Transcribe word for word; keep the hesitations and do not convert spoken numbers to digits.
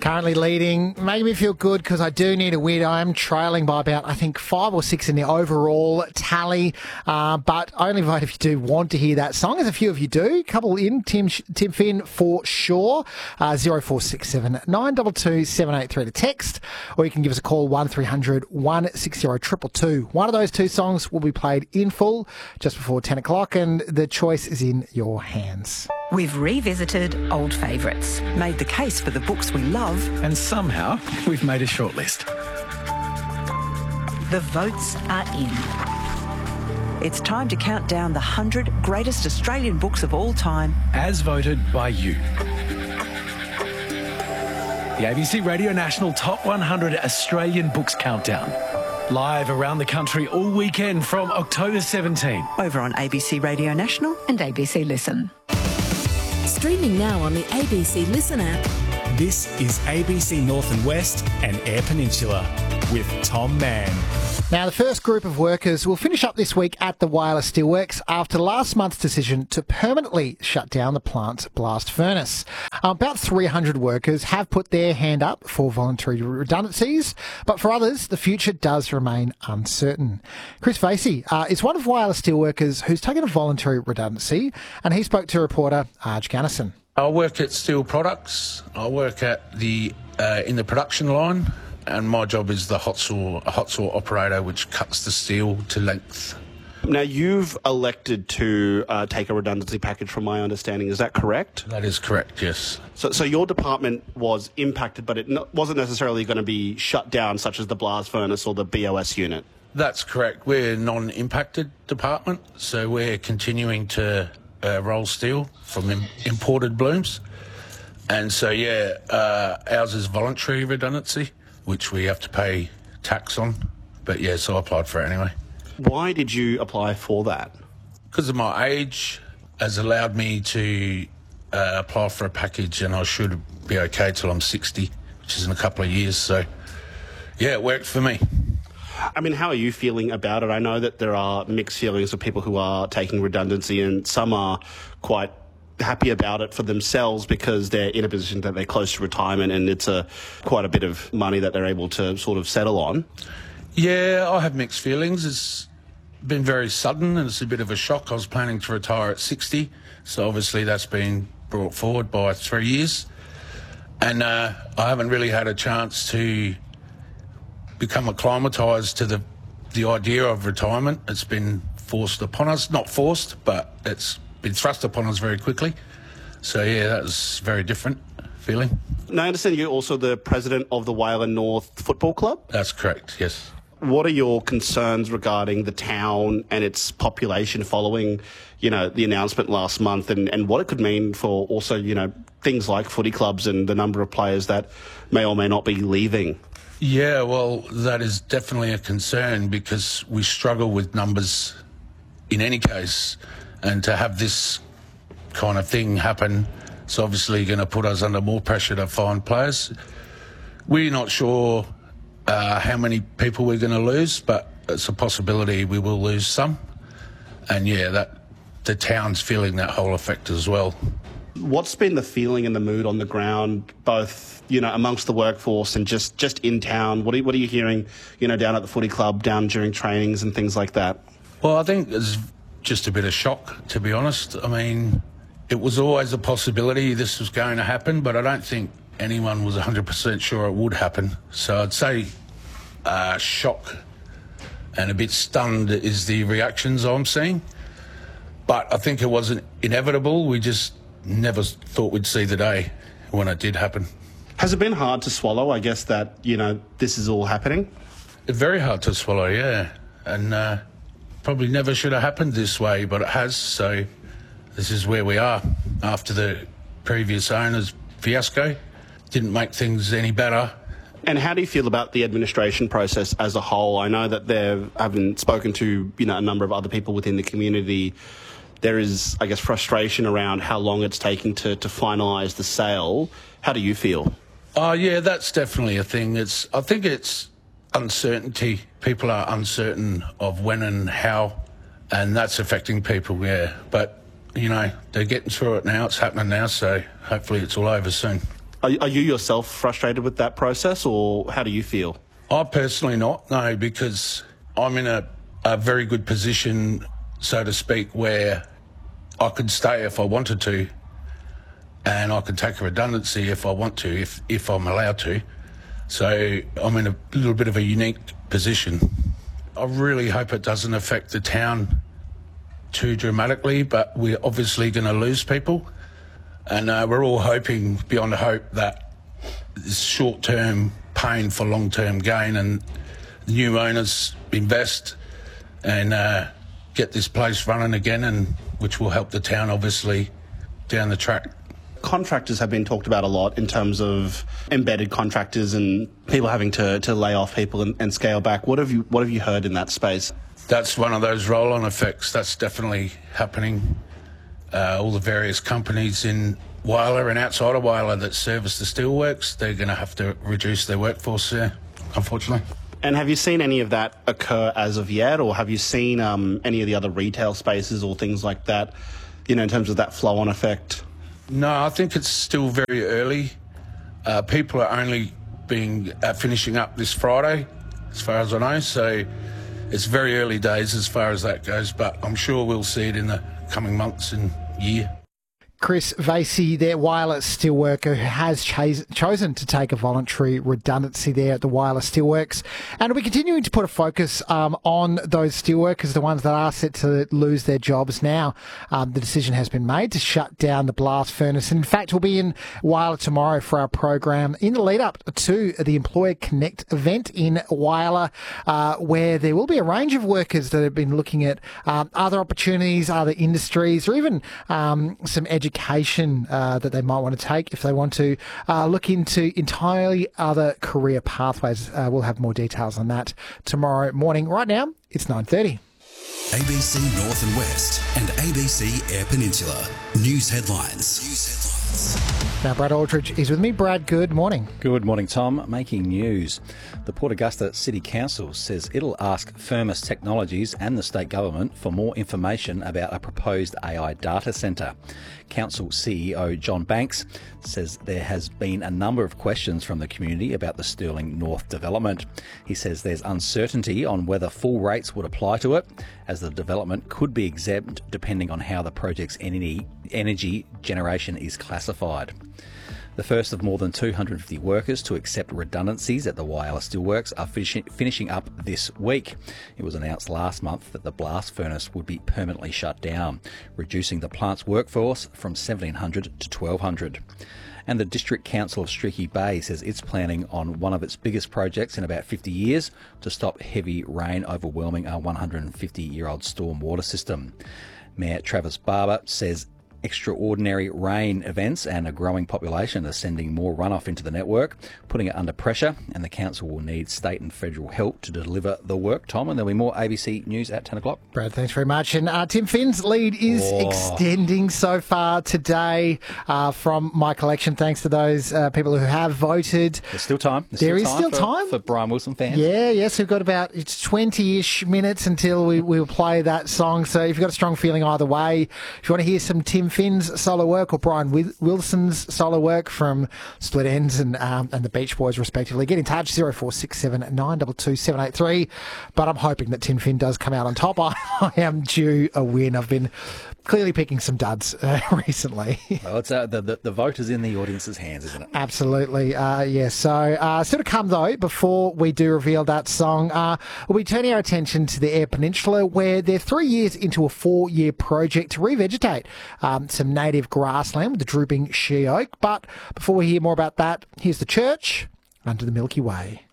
Currently leading, making me feel good because I do need a win. I am trailing by about, I think, five or six in the overall tally, uh, but only vote if you do want to hear that song, as a few of you do. Couple in, Tim Tim Finn for sure. Uh, zero four six seven nine two two seven eight three to text, or you can give us a call, one three hundred one six zero two two two. One of those two songs will be played in full just before ten o'clock, and the choice is in your hands. We've revisited old favourites, made the case for the books we love, and somehow we've made a shortlist. The votes are in. It's time to count down the one hundred greatest Australian books of all time, as voted by you. The A B C Radio National Top one hundred Australian Books Countdown. Live around the country all weekend from October seventeenth. Over on A B C Radio National and A B C Listen. Streaming now on the A B C Listen app. This is A B C North and West and Eyre Peninsula with Tom Mann. Now, the first group of workers will finish up this week at the Whyalla Steelworks after last month's decision to permanently shut down the plant's blast furnace. Um, about three hundred workers have put their hand up for voluntary redundancies, but for others, the future does remain uncertain. Chris Facey uh, is one of Whyalla Steelworkers who's taken a voluntary redundancy, and he spoke to reporter Arj Gannison. I work at Steel Products. I work at the uh, in the production line. And my job is the hot saw, a hot saw operator, which cuts the steel to length. Now, you've elected to uh, take a redundancy package, from my understanding. Is that correct? That is correct, yes. So, so your department was impacted, but it no, wasn't necessarily going to be shut down, such as the blast furnace or the B O S unit? That's correct. We're a non-impacted department, so we're continuing to uh, roll steel from im- imported blooms. And so, yeah, uh, ours is voluntary redundancy, which we have to pay tax on. But yeah, so I applied for it anyway. Why did you apply for that? Because of my age has allowed me to uh, apply for a package, and I should be okay till I'm sixty, which is in a couple of years. So yeah, it worked for me. I mean, how are you feeling about it? I know that there are mixed feelings of people who are taking redundancy, and some are quite happy about it for themselves because they're in a position that they're close to retirement, and it's a quite a bit of money that they're able to sort of settle on. Yeah, I have mixed feelings. It's been very sudden and it's a bit of a shock. I was planning to retire at sixty, so obviously that's been brought forward by three years. And uh, I haven't really had a chance to become acclimatised to the the idea of retirement. It's been forced upon us. Not forced, but it's been thrust upon us very quickly. So yeah, that was a very different feeling. Now, I understand you're also the president of the Whyalla North Football Club? That's correct, yes. What are your concerns regarding the town and its population following, you know, the announcement last month, and, and what it could mean for also, you know, things like footy clubs and the number of players that may or may not be leaving? Yeah, well, that is definitely a concern because we struggle with numbers in any case. And to have this kind of thing happen, it's obviously going to put us under more pressure to find players. We're not sure uh, how many people we're going to lose, but it's a possibility we will lose some. And yeah, that the town's feeling that whole effect as well. What's been the feeling and the mood on the ground, both, you know, amongst the workforce and just, just in town? What are, what are you hearing, you know, down at the footy club, down during trainings and things like that? Well, I think it's just a bit of shock, to be honest. I mean, it was always a possibility this was going to happen, but I don't think anyone was one hundred percent sure it would happen. So I'd say uh, shock and a bit stunned is the reactions I'm seeing. But I think it wasn't inevitable. We just never thought we'd see the day when it did happen. Has it been hard to swallow, I guess, that, you know, this is all happening? It's very hard to swallow, yeah. And uh, probably never should have happened this way, but it has. So this is where we are after the previous owner's fiasco. Didn't make things any better. And how do you feel about the administration process as a whole? I know that they've haven't spoken to, you know, a number of other people within the community. There is, I guess, frustration around how long it's taking to, to finalise the sale. How do you feel? Oh, yeah, that's definitely a thing. It's, I think it's uncertainty. People are uncertain of when and how, and that's affecting people, yeah. But, you know, they're getting through it now. It's happening now, so hopefully it's all over soon. Are, are you yourself frustrated with that process, or how do you feel? I personally not, no, because I'm in a, a very good position, so to speak, where I could stay if I wanted to, and I could take a redundancy if I want to, if, if I'm allowed to. So I'm in a little bit of a unique position. I really hope it doesn't affect the town too dramatically, but we're obviously going to lose people. And uh, we're all hoping beyond hope that this short-term pain for long-term gain, and new owners invest and uh, get this place running again, and which will help the town obviously down the track. Contractors have been talked about a lot in terms of embedded contractors and people having to, to lay off people and, and scale back. What have you what have you heard in that space? That's one of those roll-on effects. That's definitely happening. Uh, all the various companies in Whyalla and outside of Whyalla that service the steelworks, they're going to have to reduce their workforce there, unfortunately. And have you seen any of that occur as of yet, or have you seen um, any of the other retail spaces or things like that, you know, in terms of that flow-on effect? No, I think it's still very early. Uh, people are only being uh, finishing up this Friday, as far as I know, so it's very early days as far as that goes, but I'm sure we'll see it in the coming months and year. Chris Vasey, their Whyalla steelworker, who has chas- chosen to take a voluntary redundancy there at the Whyalla Steelworks. And we're continuing to put a focus um, on those steelworkers, the ones that are set to lose their jobs now. Um, the decision has been made to shut down the blast furnace. And in fact, we'll be in Whyalla tomorrow for our program in the lead up to the Employer Connect event in Whyalla, uh, where there will be a range of workers that have been looking at um, other opportunities, other industries, or even um, some education Education uh, that they might want to take if they want to uh, look into entirely other career pathways. Uh, we'll have more details on that tomorrow morning. Right now, it's nine thirty. A B C North and West and A B C Eyre Peninsula. News headlines. News headlines. Now, Brad Aldridge is with me. Brad, good morning. Good morning, Tom. Making news. The Port Augusta City Council says it'll ask Firmus Technologies and the state government for more information about a proposed A I data centre. Council C E O John Banks says there has been a number of questions from the community about the Stirling North development. He says there's uncertainty on whether full rates would apply to it, as the development could be exempt depending on how the project's energy, energy generation is classified. The first of more than two hundred fifty workers to accept redundancies at the Whyalla Steelworks are finishing, finishing up this week. It was announced last month that the blast furnace would be permanently shut down, reducing the plant's workforce from seventeen hundred to twelve hundred. And the District Council of Streaky Bay says it's planning on one of its biggest projects in about fifty years to stop heavy rain overwhelming our one hundred fifty year old storm water system. Mayor Travis Barber says extraordinary rain events and a growing population are sending more runoff into the network, putting it under pressure, and the council will need state and federal help to deliver the work, Tom. And there'll be more A B C News at ten o'clock. Brad, thanks very much. And uh, Tim Finn's lead is Oh. extending so far today uh, from my collection, thanks to those uh, people who have voted. There's still time. There's There still is time still for, time. for Brian Wilson fans. Yeah, yes, we've got about it's twenty-ish minutes until we, we'll play that song. So if you've got a strong feeling either way, if you want to hear some Tim Finn's solo work or Brian Wilson's solo work from Split Ends and um, and the Beach Boys respectively, get in touch, zero four six seven nine two two seven eight three. But I'm hoping that Tim Finn does come out on top. I, I am due a win. I've been clearly picking some duds uh, recently. Well, it's uh, the, the the vote is in the audience's hands, isn't it? Absolutely, uh, yes. So, uh, still to come though, before we do reveal that song, uh, we'll be turning our attention to the Eyre Peninsula, where they're three years into a four-year project to revegetate um, some native grassland with the drooping she oak. But before we hear more about that, here's the church under the Milky Way.